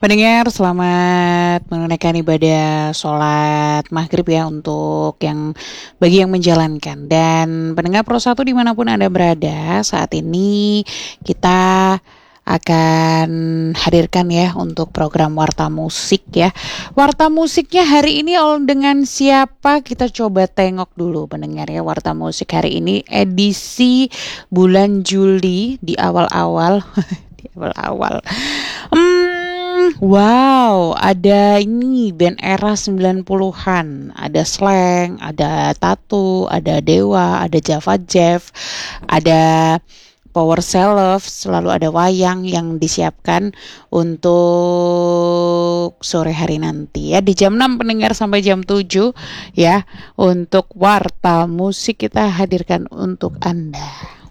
Pendengar, selamat menunaikan ibadah sholat maghrib ya untuk bagi yang menjalankan. Dan pendengar Pro 1 dimanapun Anda berada, saat ini kita akan hadirkan ya untuk program Warta Musik ya. Warta Musiknya hari ini dengan siapa? Kita coba tengok dulu pendengar ya. Warta Musik hari ini edisi bulan Juli di awal-awal. Di awal-awal. Wow, ada ini band era 90-an. Ada Slank, ada Tatu, ada Dewa, ada Java Jeff, ada Power Self, selalu ada wayang yang disiapkan untuk sore hari nanti ya di jam 6 pendengar sampai jam 7 ya untuk Warta Musik kita hadirkan untuk Anda.